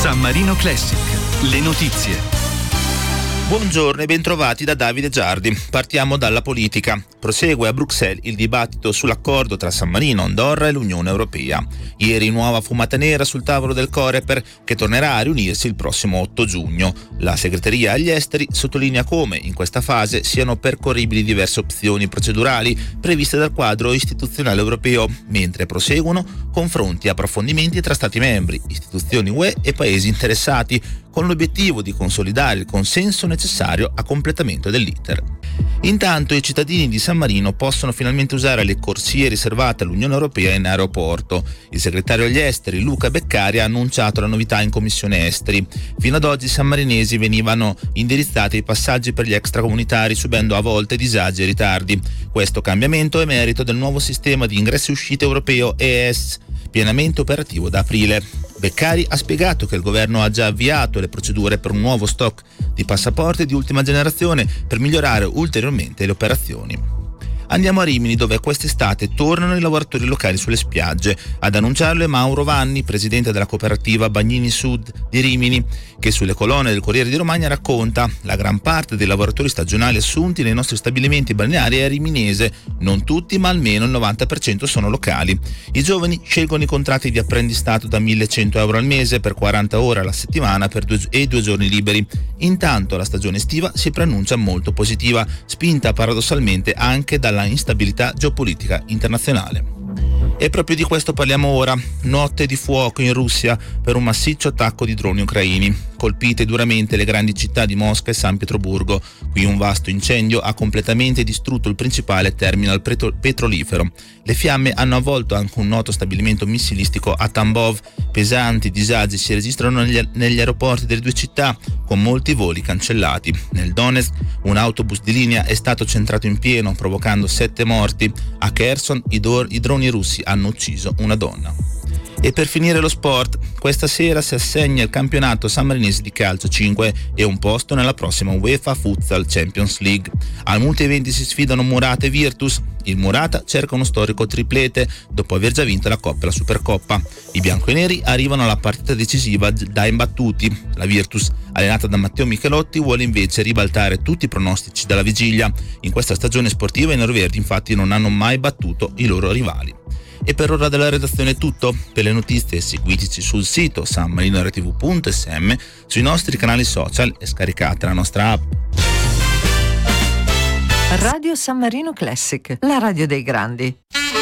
San Marino Classic, le notizie. Buongiorno e bentrovati da Davide Giardi. Partiamo dalla politica. Prosegue a Bruxelles il dibattito sull'accordo tra San Marino, Andorra e l'Unione Europea. Ieri nuova fumata nera sul tavolo del Coreper, che tornerà a riunirsi il prossimo 8 giugno. La segreteria agli esteri sottolinea come in questa fase siano percorribili diverse opzioni procedurali previste dal quadro istituzionale europeo, mentre proseguono confronti e approfondimenti tra Stati membri, istituzioni UE e paesi interessati, con l'obiettivo di consolidare il consenso necessario a completamento dell'iter. Intanto i cittadini di San Marino possono finalmente usare le corsie riservate all'Unione Europea in aeroporto. Il segretario agli esteri Luca Beccari ha annunciato la novità in Commissione Esteri. Fino ad oggi i sammarinesi venivano indirizzati ai passaggi per gli extracomunitari, subendo a volte disagi e ritardi. Questo cambiamento è merito del nuovo sistema di ingresso e uscita europeo EES, pienamente operativo da aprile. Beccari ha spiegato che il governo ha già avviato le procedure per un nuovo stock di passaporti di ultima generazione per migliorare ulteriormente le operazioni. Andiamo a Rimini, dove quest'estate tornano i lavoratori locali sulle spiagge. Ad annunciarlo è Mauro Vanni, presidente della cooperativa Bagnini Sud di Rimini, che sulle colonne del Corriere di Romagna racconta: la gran parte dei lavoratori stagionali assunti nei nostri stabilimenti balneari è riminese, non tutti ma almeno il 90% sono locali. I giovani scelgono i contratti di apprendistato da 1.100 euro al mese per 40 ore alla settimana e 2 giorni liberi. Intanto la stagione estiva si preannuncia molto positiva, spinta paradossalmente anche dalla instabilità geopolitica internazionale. E proprio di questo parliamo ora. Notte di fuoco in Russia per un massiccio attacco di droni ucraini. Colpite duramente le grandi città di Mosca e San Pietroburgo. Qui un vasto incendio ha completamente distrutto il principale terminal petrolifero. Le fiamme hanno avvolto anche un noto stabilimento missilistico a Tambov. Pesanti disagi si registrano negli aeroporti delle due città, con molti voli cancellati. Nel Donetsk un autobus di linea è stato centrato in pieno, provocando 7 morti. A Kherson i droni russi hanno ucciso una donna. E per finire lo sport, questa sera si assegna il campionato sammarinese di calcio 5 e un posto nella prossima UEFA Futsal Champions League. Al multi-eventi si sfidano Murata e Virtus. Il Murata cerca uno storico triplete dopo aver già vinto la Coppa e la Supercoppa. I bianconeri arrivano alla partita decisiva da imbattuti. La Virtus, allenata da Matteo Michelotti, vuole invece ribaltare tutti i pronostici dalla vigilia. In questa stagione sportiva i neroverdi infatti non hanno mai battuto i loro rivali. E per ora dalla redazione è tutto. Per le notizie seguiteci sul sito sanmarinoRTV.sm, sui nostri canali social e scaricate la nostra app. Radio San Marino Classic, la radio dei grandi.